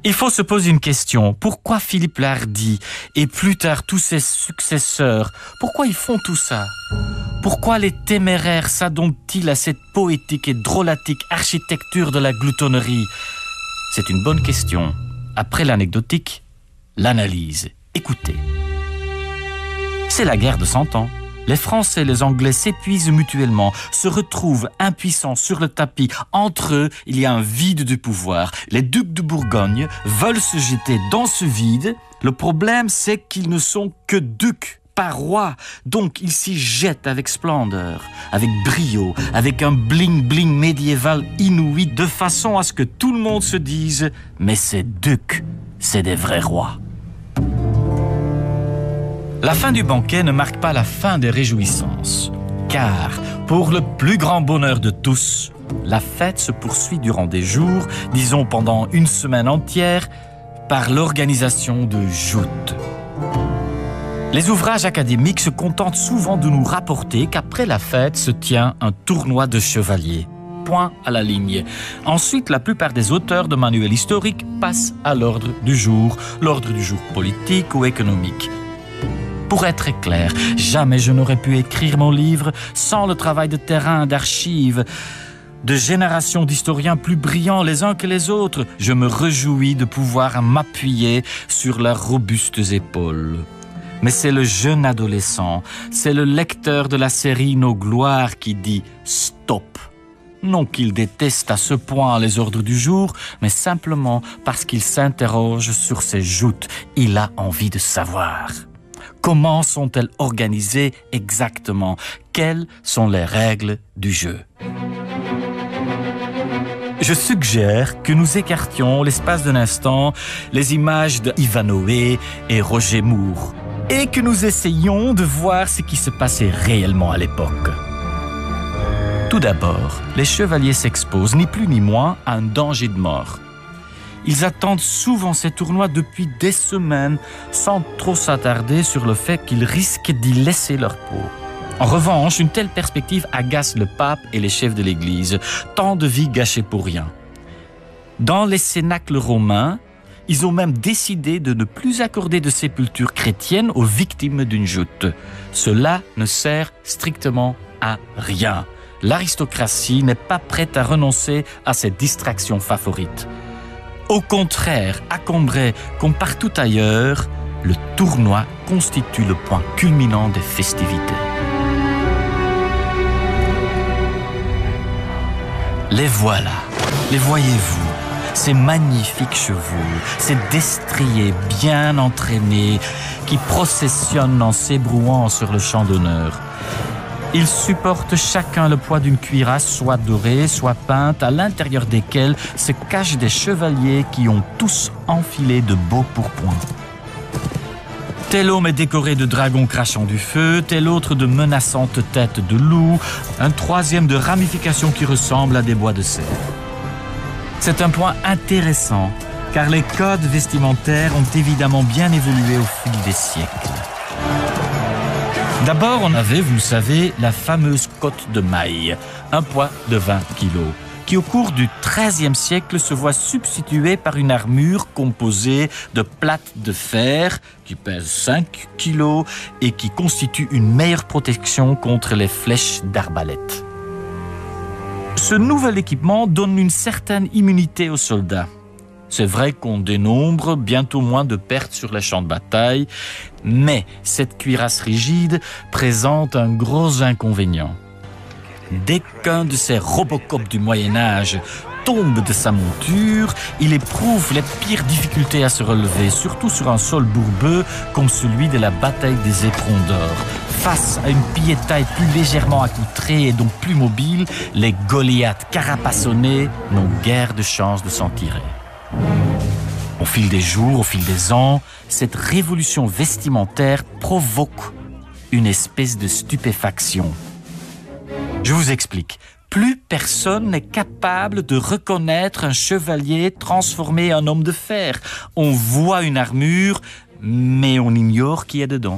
Il faut se poser une question. Pourquoi Philippe le Hardi et plus tard tous ses successeurs, pourquoi ils font tout ça? Pourquoi les téméraires s'adonnent-ils à cette poétique et drôlatique architecture de la gloutonnerie? C'est une bonne question. Après l'anecdotique, l'analyse. Écoutez. C'est la guerre de 100 ans. Les Français et les Anglais s'épuisent mutuellement, se retrouvent impuissants sur le tapis. Entre eux, il y a un vide du pouvoir. Les ducs de Bourgogne veulent se jeter dans ce vide. Le problème, c'est qu'ils ne sont que ducs, pas rois. Donc, ils s'y jettent avec splendeur, avec brio, avec un bling-bling médiéval inouï, de façon à ce que tout le monde se dise « Mais ces ducs, c'est des vrais rois ». La fin du banquet ne marque pas la fin des réjouissances, car, pour le plus grand bonheur de tous, la fête se poursuit durant des jours, disons pendant une semaine entière, par l'organisation de joutes. Les ouvrages académiques se contentent souvent de nous rapporter qu'après la fête se tient un tournoi de chevaliers. Point à la ligne. Ensuite, la plupart des auteurs de manuels historiques passent à l'ordre du jour politique ou économique. Pour être clair, jamais je n'aurais pu écrire mon livre sans le travail de terrain, d'archives, de générations d'historiens plus brillants les uns que les autres. Je me réjouis de pouvoir m'appuyer sur leurs robustes épaules. Mais c'est le jeune adolescent, c'est le lecteur de la série Nos Gloires qui dit « Stop ». Non qu'il déteste à ce point les ordres du jour, mais simplement parce qu'il s'interroge sur ces joutes. Il a envie de savoir. Comment sont-elles organisées exactement? Quelles sont les règles du jeu? Je suggère que nous écartions l'espace d'un instant les images de Ivanhoé et Roger Moore et que nous essayions de voir ce qui se passait réellement à l'époque. Tout d'abord, les chevaliers s'exposent ni plus ni moins à un danger de mort. Ils attendent souvent ces tournois depuis des semaines, sans trop s'attarder sur le fait qu'ils risquent d'y laisser leur peau. En revanche, une telle perspective agace le pape et les chefs de l'Église. Tant de vies gâchées pour rien. Dans les cénacles romains, ils ont même décidé de ne plus accorder de sépulture chrétienne aux victimes d'une joute. Cela ne sert strictement à rien. L'aristocratie n'est pas prête à renoncer à cette distraction favorite. Au contraire, à Cambrai, comme partout ailleurs, le tournoi constitue le point culminant des festivités. Les voilà, les voyez-vous, ces magnifiques chevaux, ces destriers bien entraînés qui processionnent en s'ébrouant sur le champ d'honneur. Ils supportent chacun le poids d'une cuirasse, soit dorée, soit peinte, à l'intérieur desquelles se cachent des chevaliers qui ont tous enfilé de beaux pourpoints. Tel homme est décoré de dragons crachant du feu, tel autre de menaçantes têtes de loup, un troisième de ramifications qui ressemblent à des bois de cèdre. C'est un point intéressant, car les codes vestimentaires ont évidemment bien évolué au fil des siècles. D'abord, on avait, vous le savez, la fameuse cotte de maille, un poids de 20 kilos, qui au cours du XIIIe siècle se voit substituée par une armure composée de plates de fer qui pèsent 5 kilos et qui constitue une meilleure protection contre les flèches d'arbalète. Ce nouvel équipement donne une certaine immunité aux soldats. C'est vrai qu'on dénombre bientôt moins de pertes sur les champs de bataille, mais cette cuirasse rigide présente un gros inconvénient. Dès qu'un de ces Robocop du Moyen-Âge tombe de sa monture, il éprouve les pires difficultés à se relever, surtout sur un sol bourbeux comme celui de la bataille des Éperons d'Or. Face à une piétaille plus légèrement accoutrée et donc plus mobile, les Goliaths carapassonnés n'ont guère de chance de s'en tirer. Au fil des jours, au fil des ans, cette révolution vestimentaire provoque une espèce de stupéfaction. Je vous explique. Plus personne n'est capable de reconnaître un chevalier transformé en homme de fer. On voit une armure, mais on ignore qui est dedans.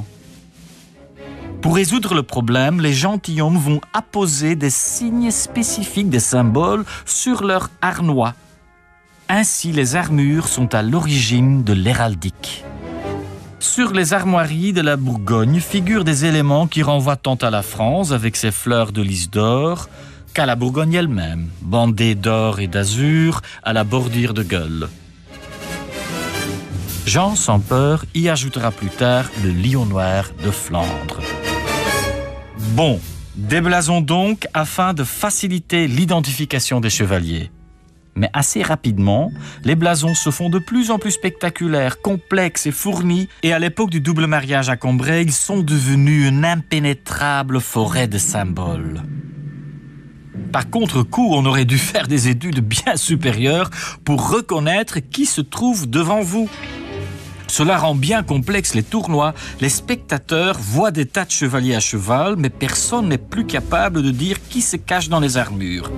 Pour résoudre le problème, les gentilshommes vont apposer des signes spécifiques, des symboles, sur leur harnois. Ainsi, les armures sont à l'origine de l'héraldique. Sur les armoiries de la Bourgogne figurent des éléments qui renvoient tant à la France, avec ses fleurs de lys d'or, qu'à la Bourgogne elle-même, bandée d'or et d'azur à la bordure de gueules. Jean sans peur y ajoutera plus tard le lion noir de Flandre. Bon, des blasons donc afin de faciliter l'identification des chevaliers. Mais assez rapidement, les blasons se font de plus en plus spectaculaires, complexes et fournis, et à l'époque du double mariage à Cambrai, ils sont devenus une impénétrable forêt de symboles. Par contre-coup, on aurait dû faire des études bien supérieures pour reconnaître qui se trouve devant vous. Cela rend bien complexe les tournois. Les spectateurs voient des tas de chevaliers à cheval, mais personne n'est plus capable de dire qui se cache dans les armures.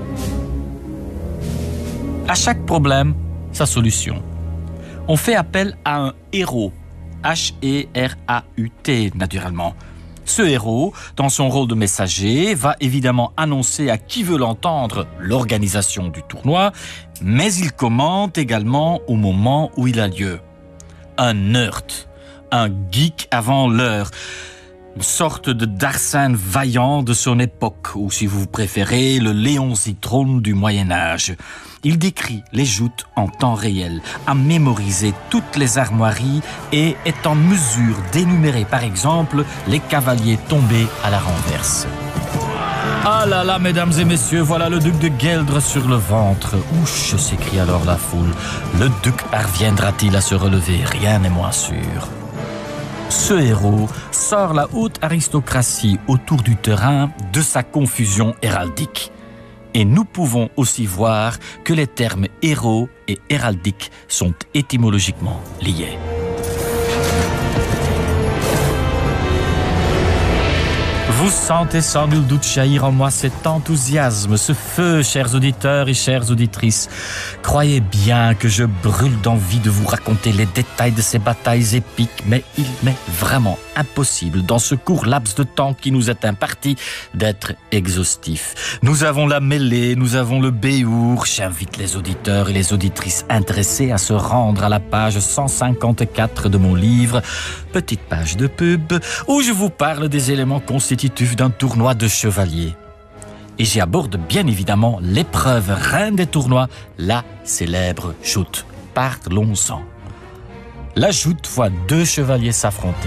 À chaque problème, sa solution. On fait appel à un héros, H-E-R-A-U-T naturellement. Ce héros, dans son rôle de messager, va évidemment annoncer à qui veut l'entendre l'organisation du tournoi, mais il commente également au moment où il a lieu. Un nerd, un geek avant l'heure, une sorte de Darsène vaillant de son époque, ou si vous préférez, le Léon Zitrone du Moyen-Âge. Il décrit les joutes en temps réel, a mémorisé toutes les armoiries et est en mesure d'énumérer par exemple les cavaliers tombés à la renverse. Ah là là, mesdames et messieurs, voilà le duc de Gueldre sur le ventre. Ouch, s'écrie alors la foule. Le duc parviendra-t-il à se relever? Rien n'est moins sûr. Ce héros sort la haute aristocratie autour du terrain de sa confusion héraldique. Et nous pouvons aussi voir que les termes héros et héraldique sont étymologiquement liés. Vous sentez sans nul doute jaillir en moi cet enthousiasme, ce feu, chers auditeurs et chères auditrices. Croyez bien que je brûle d'envie de vous raconter les détails de ces batailles épiques, mais il m'est vraiment impossible, dans ce court laps de temps qui nous est imparti, d'être exhaustif. Nous avons la mêlée, nous avons le Béour. J'invite les auditeurs et les auditrices intéressés à se rendre à la page 154 de mon livre, petite page de pub, où je vous parle des éléments constitutifs d'un tournoi de chevaliers. Et j'y aborde bien évidemment l'épreuve reine des tournois, la célèbre joute. Parlons-en. La joute voit deux chevaliers s'affronter.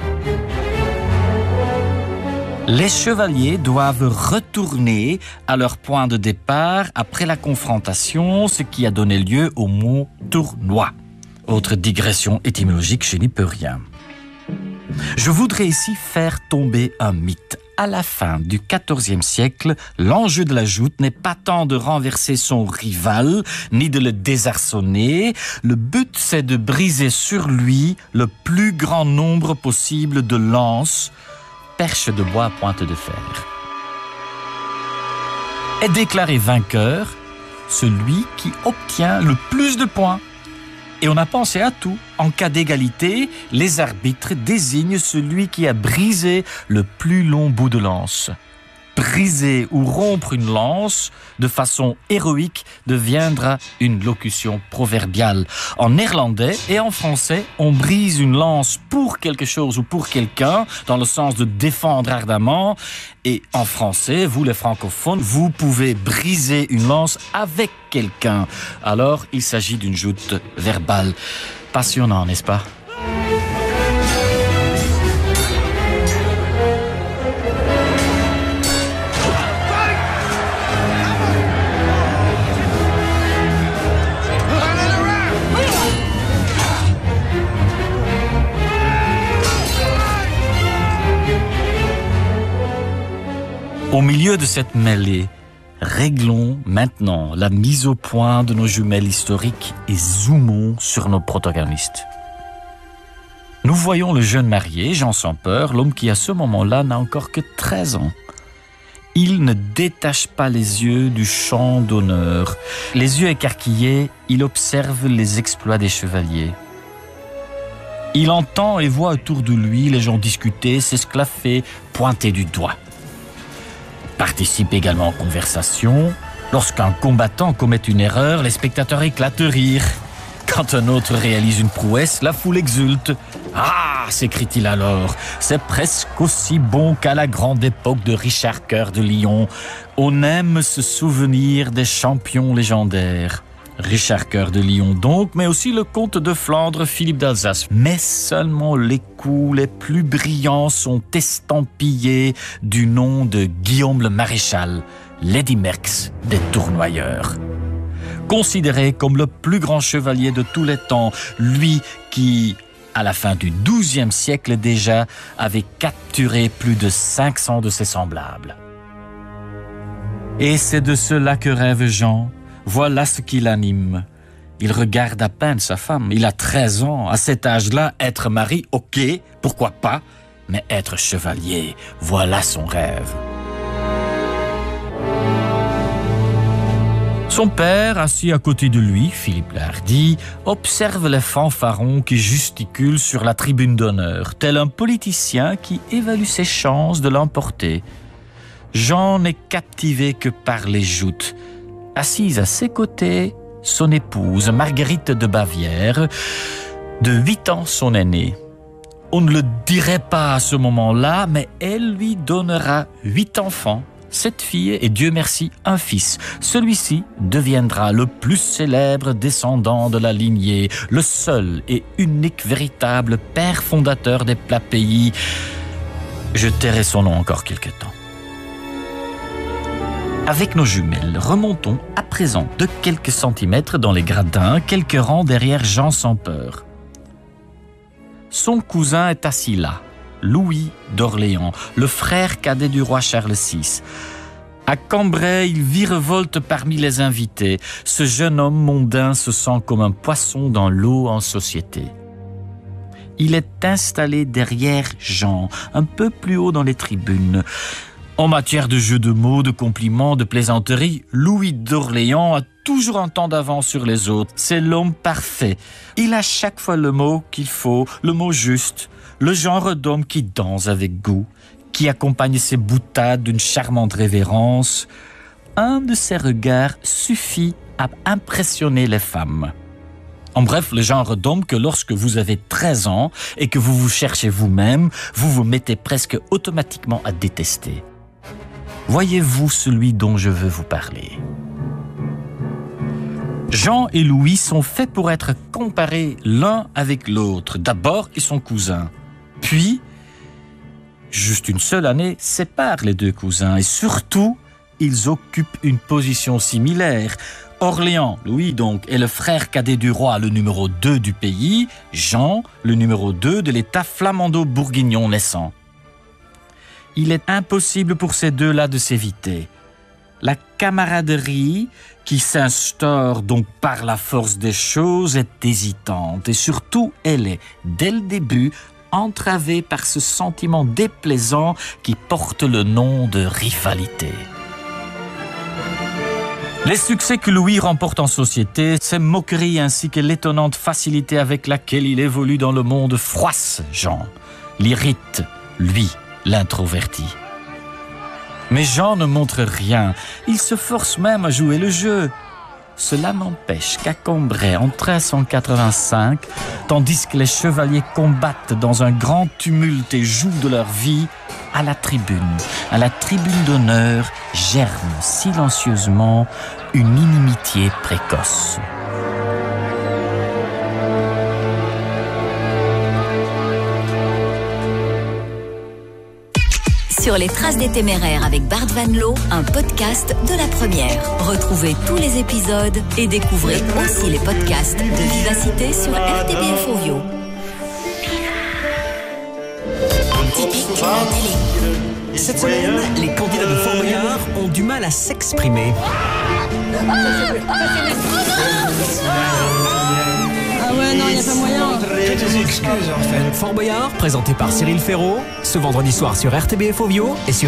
Les chevaliers doivent retourner à leur point de départ après la confrontation, ce qui a donné lieu au mot tournoi. Autre digression étymologique, je n'y peux rien. Je voudrais ici faire tomber un mythe. À la fin du XIVe siècle, l'enjeu de la joute n'est pas tant de renverser son rival, ni de le désarçonner. Le but, c'est de briser sur lui le plus grand nombre possible de lances, perches de bois à pointe de fer. Est déclaré vainqueur celui qui obtient le plus de points. Et on a pensé à tout. En cas d'égalité, les arbitres désignent celui qui a brisé le plus long bout de lance. Briser ou rompre une lance de façon héroïque deviendra une locution proverbiale. En néerlandais et en français, on brise une lance pour quelque chose ou pour quelqu'un, dans le sens de défendre ardemment. Et en français, vous les francophones, vous pouvez briser une lance avec quelqu'un. Alors, il s'agit d'une joute verbale. Passionnant, n'est-ce pas ? Au milieu de cette mêlée, réglons maintenant la mise au point de nos jumelles historiques et zoomons sur nos protagonistes. Nous voyons le jeune marié, Jean sans peur, l'homme qui à ce moment-là n'a encore que 13 ans. Il ne détache pas les yeux du champ d'honneur. Les yeux écarquillés, il observe les exploits des chevaliers. Il entend et voit autour de lui les gens discuter, s'esclaffer, pointer du doigt. Participe également en conversation, Lorsqu'un combattant commet une erreur, les spectateurs éclatent de rire. Quand un autre réalise une prouesse, la foule exulte. « Ah !» s'écrie-t-il alors. « C'est presque aussi bon qu'à la grande époque de Richard Cœur de Lion. On aime se souvenir des champions légendaires. » Richard Cœur de Lion donc, mais aussi le comte de Flandre, Philippe d'Alsace. Mais seulement les coups les plus brillants sont estampillés du nom de Guillaume le Maréchal, Lady Merckx des tournoyeurs. Considéré comme le plus grand chevalier de tous les temps, lui qui, à la fin du XIIe siècle déjà, avait capturé plus de 500 de ses semblables. Et c'est de cela que rêve Jean. Voilà ce qui l'anime. Il regarde à peine sa femme. Il a 13 ans. À cet âge-là, être mari, ok, pourquoi pas, mais être chevalier, voilà son rêve. Son père, assis à côté de lui, Philippe le Hardi, observe les fanfarons qui gesticulent sur la tribune d'honneur, tel un politicien qui évalue ses chances de l'emporter. Jean n'est captivé que par les joutes. Assise à ses côtés, son épouse, Marguerite de Bavière, de 8 ans son aînée. On ne le dirait pas à ce moment-là, mais elle lui donnera 8 enfants, 7 filles et Dieu merci, un fils. Celui-ci deviendra le plus célèbre descendant de la lignée, le seul et unique véritable père fondateur des plats pays. Je tairai son nom encore quelque temps. Avec nos jumelles, remontons à présent de quelques centimètres dans les gradins, quelques rangs derrière Jean sans peur. Son cousin est assis là, Louis d'Orléans, le frère cadet du roi Charles VI. À Cambrai, il virevolte parmi les invités. Ce jeune homme mondain se sent comme un poisson dans l'eau en société. Il est installé derrière Jean, un peu plus haut dans les tribunes. En matière de jeux de mots, de compliments, de plaisanteries, Louis d'Orléans a toujours un temps d'avance sur les autres. C'est l'homme parfait. Il a chaque fois le mot qu'il faut, le mot juste, le genre d'homme qui danse avec goût, qui accompagne ses boutades d'une charmante révérence. Un de ses regards suffit à impressionner les femmes. En bref, le genre d'homme que lorsque vous avez 13 ans et que vous vous cherchez vous-même, vous vous mettez presque automatiquement à détester. Voyez-vous celui dont je veux vous parler. Jean et Louis sont faits pour être comparés l'un avec l'autre. D'abord, ils sont cousins. Puis, juste une seule année sépare les deux cousins. Et surtout, ils occupent une position similaire. Orléans, Louis donc, est le frère cadet du roi, le numéro 2 du pays. Jean, le numéro 2 de l'état flamando-bourguignon naissant. Il est impossible pour ces deux-là de s'éviter. La camaraderie qui s'instaure donc par la force des choses est hésitante et surtout elle est, dès le début, entravée par ce sentiment déplaisant qui porte le nom de rivalité. Les succès que Louis remporte en société, ses moqueries ainsi que l'étonnante facilité avec laquelle il évolue dans le monde froissent Jean, l'irrite, lui, l'introverti. Mais Jean ne montre rien, il se force même à jouer le jeu. Cela n'empêche qu'à Cambrai, en 1385, tandis que les chevaliers combattent dans un grand tumulte et jouent de leur vie, à la tribune d'honneur, germe silencieusement une inimitié précoce. Sur les traces des téméraires avec Bart Van Loo, un podcast de la première. Retrouvez tous les épisodes et découvrez aussi les podcasts de Vivacité sur RTBF Ovio. Typique la télé. Cette semaine, les candidats de Fort Boyard ont du mal à s'exprimer. Ah ouais, non, il n'y a pas moyen. J'ai des excuses en fait. Fort Boyard, présenté par Cyril Ferraud, ce vendredi soir sur RTBF Ovio et sur